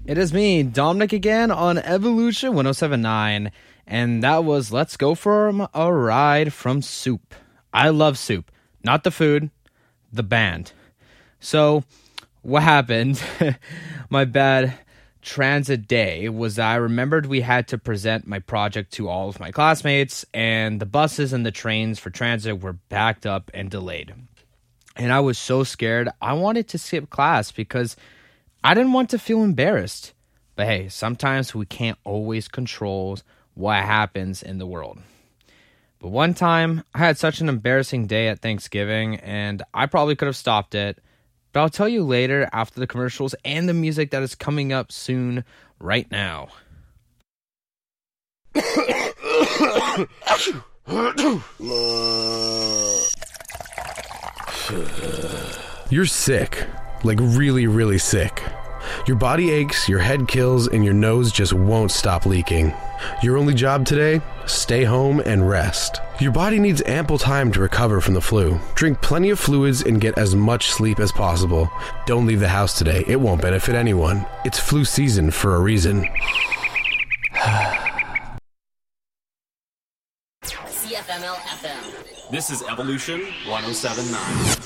It is me, Dominic, again on Evolution 1079, and that was Let's Go for a Ride from Soup. I love Soup, not the food, the band. So, what happened, my bad transit day, was that I remembered we had to present my project to all of my classmates, and the buses and the trains for transit were backed up and delayed. And I was so scared, I wanted to skip class because I didn't want to feel embarrassed. But hey, sometimes we can't always control what happens in the world. But one time, I had such an embarrassing day at Thanksgiving, and I probably could have stopped it. But I'll tell you later after the commercials and the music that is coming up soon, right now. You're sick. Like really, really sick. Your body aches, your head kills, and your nose just won't stop leaking. Your only job today? Stay home and rest. Your body needs ample time to recover from the flu. Drink plenty of fluids and get as much sleep as possible. Don't leave the house today. It won't benefit anyone. It's flu season for a reason. CFML FM. This is Evolution 1079.